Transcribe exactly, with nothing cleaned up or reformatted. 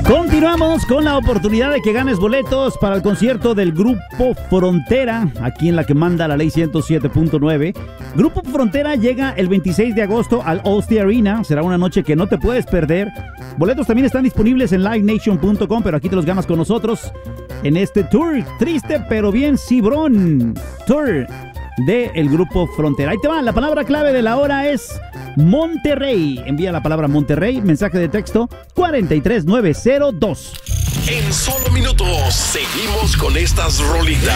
Continuamos con la oportunidad de que ganes boletos para el concierto del Grupo Frontera, aquí en la que manda la ley ciento siete punto nueve. Grupo Frontera llega el veintiséis de agosto al Allstate Arena. Será una noche que no te puedes perder. Boletos también están disponibles en live nation punto com, pero aquí te los ganas con nosotros en este tour triste pero bien cibrón. Tour de el Grupo Frontera. Ahí te va, la palabra clave de la hora es Monterrey. Envía la palabra Monterrey, mensaje de texto cuatro tres nueve cero dos. En solo minutos seguimos con estas rolitas.